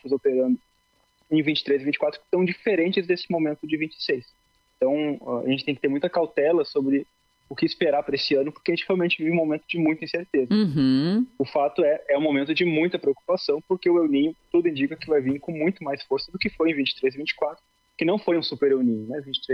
climáticos operando em 23 e 24 que estão diferentes desse momento de 26. Então, a gente tem que ter muita cautela sobre o que esperar para esse ano, porque a gente realmente vive um momento de muita incerteza. O fato é um momento de muita preocupação, porque o El Niño, tudo indica que vai vir com muito mais força do que foi em 23 e 24, que não foi um super El Niño, né? 23